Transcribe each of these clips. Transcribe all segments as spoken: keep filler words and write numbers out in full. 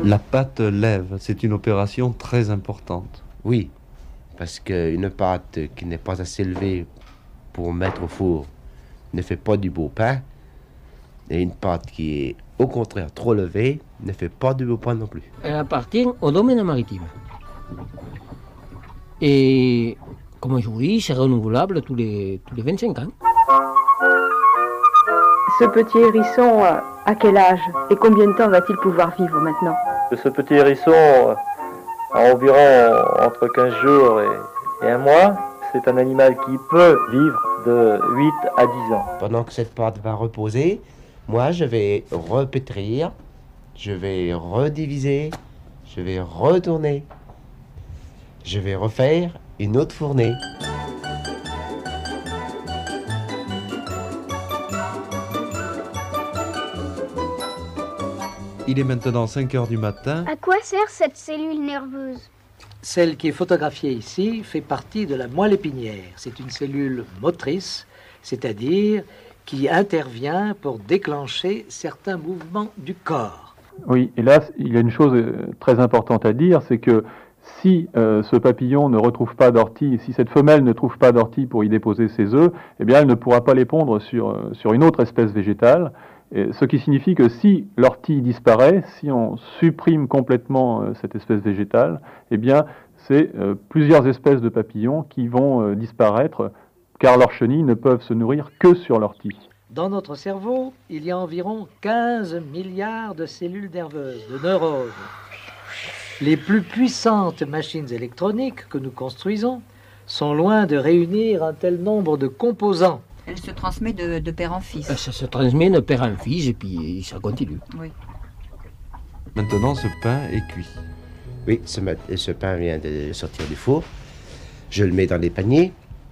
La pâte lève, c'est une opération très importante. Oui, parce qu'une pâte qui n'est pas assez levée pour mettre au four ne fait pas du beau pain. Et une pâte qui est au contraire trop levée ne fait pas du beau pain non plus. Elle appartient au domaine maritime. Et comme je vous dis, c'est renouvelable tous les, tous les vingt-cinq ans. Ce petit hérisson, à quel âge et combien de temps va-t-il pouvoir vivre maintenant? Ce petit hérisson a environ entre quinze jours et, et un mois. C'est un animal qui peut vivre de huit à dix ans. Pendant que cette pâte va reposer, moi je vais repétrir, je vais rediviser, je vais retourner, je vais refaire une autre fournée. Il est maintenant cinq heures du matin. À quoi sert cette cellule nerveuse? Celle qui est photographiée ici fait partie de la moelle épinière. C'est une cellule motrice, c'est-à-dire qui intervient pour déclencher certains mouvements du corps. Oui, et là, il y a une chose très importante à dire, c'est que si euh, ce papillon ne retrouve pas d'ortie, si cette femelle ne trouve pas d'ortie pour y déposer ses œufs, eh bien, elle ne pourra pas les pondre sur, sur une autre espèce végétale. Et ce qui signifie que si l'ortie disparaît, si on supprime complètement euh, cette espèce végétale, eh bien, c'est euh, plusieurs espèces de papillons qui vont euh, disparaître, car leurs chenilles ne peuvent se nourrir que sur l'ortie. Dans notre cerveau, il y a environ quinze milliards de cellules nerveuses, de neurones. Les plus puissantes machines électroniques que nous construisons sont loin de réunir un tel nombre de composants. Elle se transmet de, de père en fils. Ça se transmet de père en fils et puis ça continue. Oui. Maintenant, ce pain est cuit. Oui, ce, ce pain vient de sortir du four. Je le mets dans les paniers.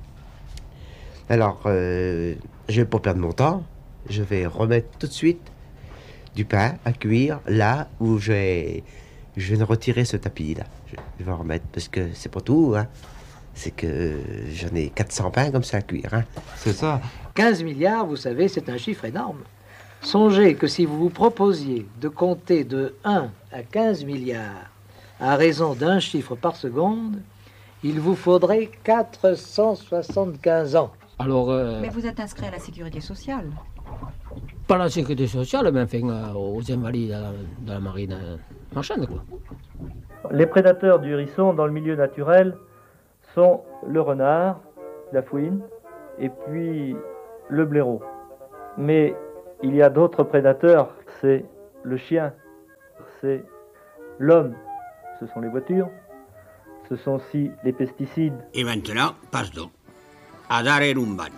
Alors, euh, je ne vais pas perdre mon temps. Je vais remettre tout de suite du pain à cuire là où je vais, je vais retirer ce tapis là. Je vais en remettre parce que c'est pas tout, hein. C'est que j'en ai quatre cents pains comme ça à cuire. Hein. C'est ça. quinze milliards, vous savez, c'est un chiffre énorme. Songez que si vous vous proposiez de compter de un à quinze milliards à raison d'un chiffre par seconde, il vous faudrait quatre cent soixante-quinze ans. Alors, euh, mais vous êtes inscrit à la sécurité sociale. Pas la sécurité sociale, mais enfin euh, aux invalides de la, de la marine marchande, quoi. Les prédateurs du hérisson dans le milieu naturel sont le renard, la fouine et puis le blaireau. Mais il y a d'autres prédateurs, c'est le chien, c'est l'homme, ce sont les voitures, ce sont aussi les pesticides. Et maintenant, passe donc à dare un bagno.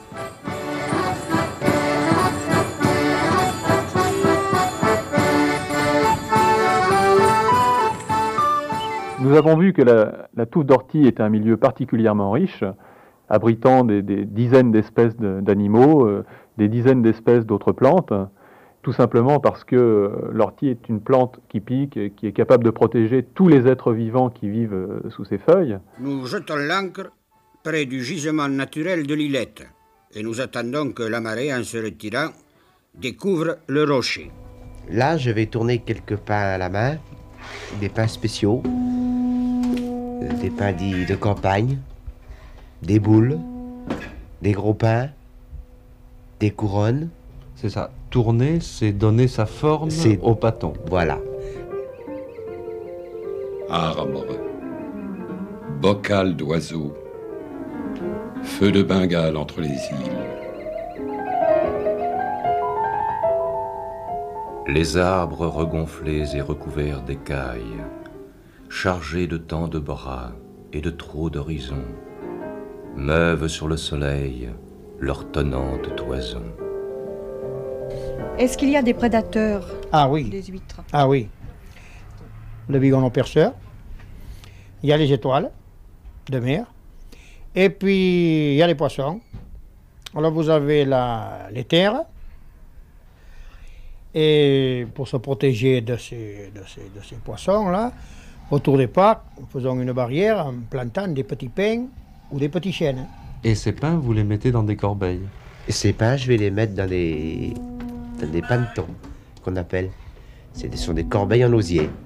Nous avons vu que la, la touffe d'ortie est un milieu particulièrement riche, abritant des, des dizaines d'espèces de, d'animaux, euh, des dizaines d'espèces d'autres plantes, tout simplement parce que euh, l'ortie est une plante qui pique, et qui est capable de protéger tous les êtres vivants qui vivent euh, sous ses feuilles. Nous jetons l'ancre près du gisement naturel de l'Illette et nous attendons que la marée, en se retirant, découvre le rocher. Là, je vais tourner quelques pains à la main, des pains spéciaux, des pains dits de campagne, des boules, des gros pains, des couronnes. C'est ça. Tourner, c'est donner sa forme c'est... au pâton. Voilà. Arbre, bocal d'oiseaux, feu de Bengale entre les îles. Les arbres regonflés et recouverts d'écailles, chargés de tant de bras et de trop d'horizons, meuvent sur le soleil leur tonnante toison. Est-ce qu'il y a des prédateurs? Ah oui. Des huîtres? Ah oui. Le bigonon percheur, il y a les étoiles de mer, et puis il y a les poissons. Alors vous avez la, les terres, et pour se protéger de ces, de ces, de ces poissons-là, autour des parcs, nous faisons une barrière en plantant des petits pins ou des petits chênes. Et ces pins, vous les mettez dans des corbeilles? Et ces pins, je vais les mettre dans des, dans des pantons, qu'on appelle. Ce sont des corbeilles en osier.